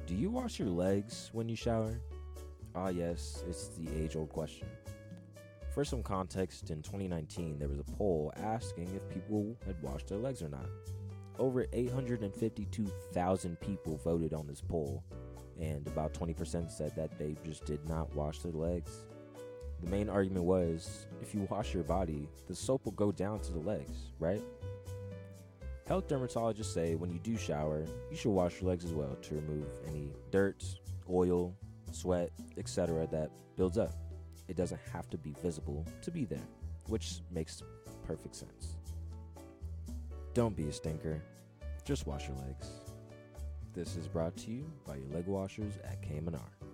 Do you wash your legs when you shower? Ah, yes, it's the age-old question. For some context, in 2019, there was a poll asking if people had washed their legs or not. Over 852,000 people voted on this poll, and about 20% said that they just did not wash their legs. The main argument was, if you wash your body, the soap will go down to the legs, right? Health dermatologists say when you do shower, you should wash your legs as well to remove any dirt, oil, sweat, etc. that builds up. It doesn't have to be visible to be there, which makes perfect sense. Don't be a stinker, just wash your legs. This is brought to you by your leg washers at K&R.